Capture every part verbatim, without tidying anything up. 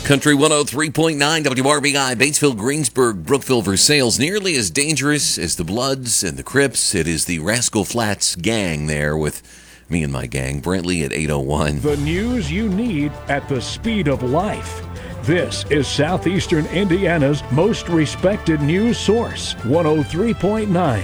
Country one oh three point nine W R B I, Batesville, Greensburg, Brookville, Versailles. Nearly as dangerous as the Bloods and the Crips. It is the Rascal Flatts gang there with me and my gang. Brantley at eight oh one. The news you need at the speed of life. This is Southeastern Indiana's most respected news source. one oh three point nine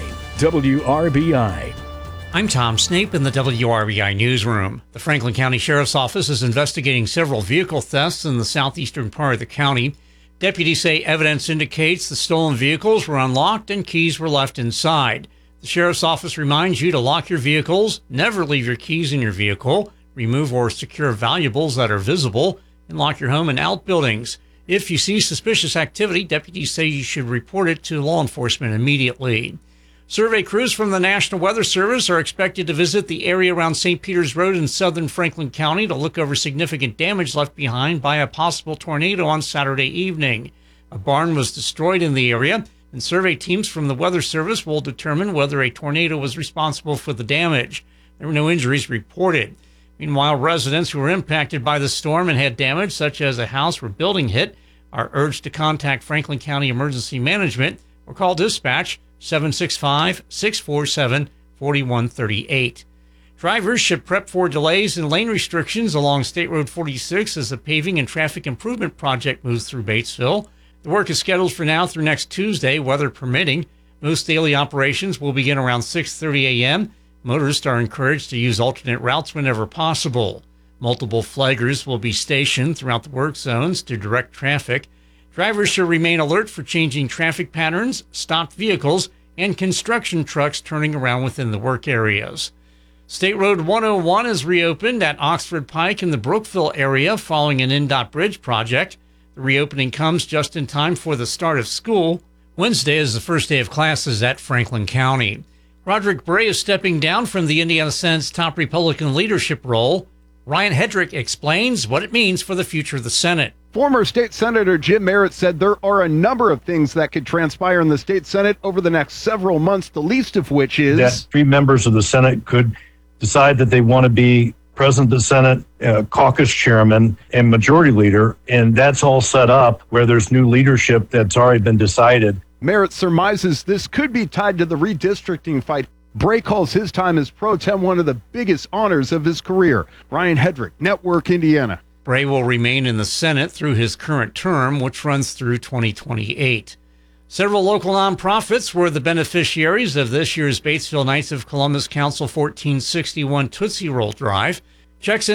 W R B I. I'm Tom Snape in the W R B I newsroom. The Franklin County Sheriff's Office is investigating several vehicle thefts in the southeastern part of the county. Deputies say evidence indicates the stolen vehicles were unlocked and keys were left inside. The Sheriff's Office reminds you to lock your vehicles, never leave your keys in your vehicle, remove or secure valuables that are visible, and lock your home and outbuildings. If you see suspicious activity, deputies say you should report it to law enforcement immediately. Survey crews from the National Weather Service are expected to visit the area around Saint Peters Road in southern Franklin County to look over significant damage left behind by a possible tornado on Saturday evening. A barn was destroyed in the area, and survey teams from the Weather Service will determine whether a tornado was responsible for the damage. There were no injuries reported. Meanwhile, residents who were impacted by the storm and had damage, such as a house or building hit, are urged to contact Franklin County Emergency Management or call dispatch seven six five, six four seven, four one three eight. Drivers should prep for delays and lane restrictions along State Road forty-six as the paving and traffic improvement project moves through Batesville. The work is scheduled for now through next Tuesday, weather permitting. Most daily operations will begin around six thirty a.m. Motorists are encouraged to use alternate routes whenever possible. Multiple flaggers will be stationed throughout the work zones to direct traffic. Drivers should remain alert for changing traffic patterns, stopped vehicles, and construction trucks turning around within the work areas. State Road one oh one is reopened at Oxford Pike in the Brookville area following an N D O T bridge project. The reopening comes just in time for the start of school. Wednesday is the first day of classes at Franklin County. Roderick Bray is stepping down from the Indiana Senate's top Republican leadership role. Ryan Hedrick explains what it means for the future of the Senate. Former State Senator Jim Merritt said there are a number of things that could transpire in the state Senate over the next several months, the least of which is that three members of the Senate could decide that they want to be President of the Senate, uh, caucus chairman, and majority leader, and that's all set up where there's new leadership that's already been decided. Merritt surmises this could be tied to the redistricting fight. Bray calls his time as pro tem one of the biggest honors of his career. Ryan Hedrick, Network Indiana. Bray will remain in the Senate through his current term, which runs through twenty twenty-eight. Several local nonprofits were the beneficiaries of this year's Batesville Knights of Columbus Council fourteen sixty-one Tootsie Roll Drive. Checks